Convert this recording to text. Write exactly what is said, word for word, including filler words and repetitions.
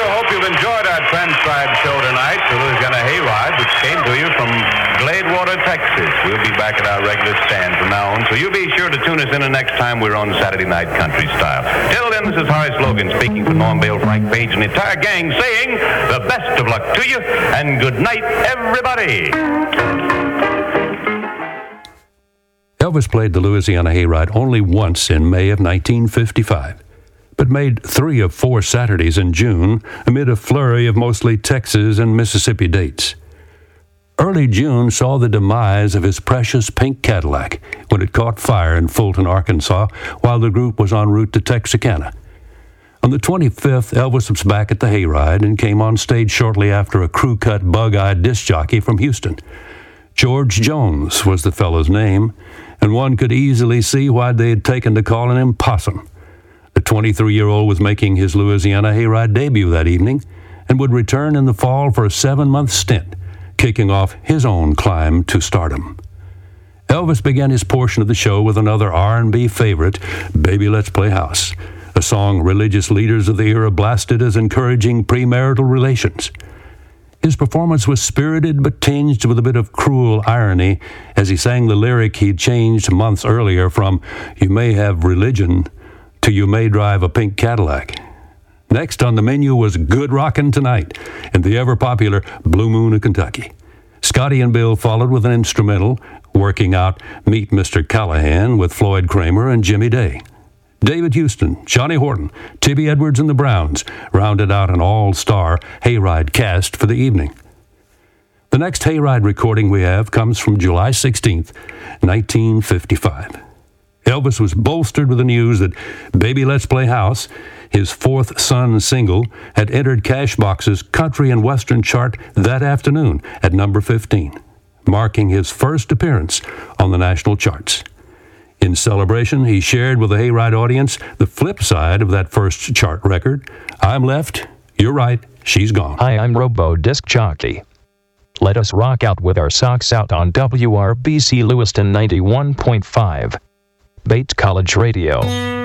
hope you've enjoyed our transcribed show tonight, the Louisiana Hayride, which came to you from Gladewater, Texas. We'll be back at our regular stand from now on, so you be sure to tune us in the next time we're on Saturday Night Country Style. Till then, this is Horace Logan speaking for Norm Bale, Frank Page, and the entire gang saying the best of luck to you, and good night, everybody. Elvis played the Louisiana Hayride only once in May of nineteen fifty-five, but made three of four Saturdays in June amid a flurry of mostly Texas and Mississippi dates. Early June saw the demise of his precious pink Cadillac when it caught fire in Fulton, Arkansas, while the group was en route to Texarkana. On the twenty-fifth, Elvis was back at the Hayride and came on stage shortly after a crew-cut, bug-eyed disc jockey from Houston. George Jones was the fellow's name, and one could easily see why they had taken to calling him Possum. The twenty-three-year-old was making his Louisiana Hayride debut that evening and would return in the fall for a seven-month stint, kicking off his own climb to stardom. Elvis began his portion of the show with another R and B favorite, Baby Let's Play House, a song religious leaders of the era blasted as encouraging premarital relations. His performance was spirited but tinged with a bit of cruel irony as he sang the lyric he'd changed months earlier from "You may have religion" to "You may drive a pink Cadillac." Next on the menu was Good Rockin' Tonight and the ever-popular Blue Moon of Kentucky. Scotty and Bill followed with an instrumental, working out Meet Mister Callahan with Floyd Kramer and Jimmy Day. David Houston, Johnny Horton, Tibby Edwards and the Browns rounded out an all-star Hayride cast for the evening. The next Hayride recording we have comes from July sixteenth, nineteen fifty-five. Elvis was bolstered with the news that Baby Let's Play House, his fourth Sun single, had entered Cashbox's country and western chart that afternoon at number fifteen, marking his first appearance on the national charts. In celebration, he shared with the Hayride audience the flip side of that first chart record. I'm left, you're right, she's gone. Hi, I'm Robo Disc Jockey. Let us rock out with our socks out on W R B C Lewiston ninety-one point five. Bates College Radio.